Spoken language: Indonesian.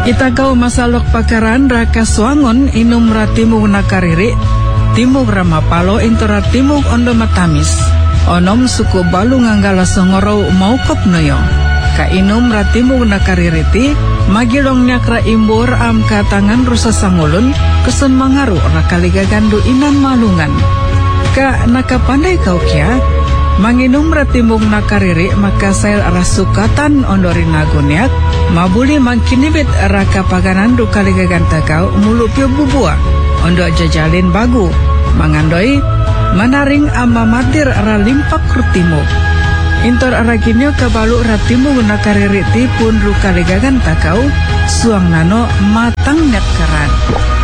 Ita kau masalok pakaran raka suangon inum ratimug nakariri timug ramapalo intora timug ondo matamis onom suku balu nganggala songoro maukop noyo ka inum ratimug nakaririti magilong nyakra imbur am katangan rusa sangulun kesun mangaru rakaliga gandu inan malungan ka nakapandai kau kia manginum ratimug nakariri maka sail rasukatan ondorin naguniak mabuli mangkinibit raka paganan du kaliga ganta kau mulupyo bubua ondo jajalin bagu mangandoi manaring ama matir ralimpak rutimu intor araginyo kabalu ratimu nakariri pun du kaliga ganta kau suang nano matang net keran.